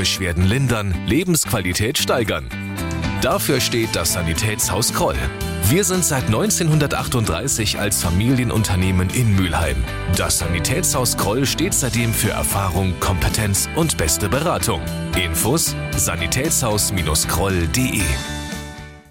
Beschwerden lindern, Lebensqualität steigern. Dafür steht das Sanitätshaus Kroll. Wir sind seit 1938 als Familienunternehmen in Mülheim. Das Sanitätshaus Kroll steht seitdem für Erfahrung, Kompetenz und beste Beratung. Infos: sanitätshaus-kroll.de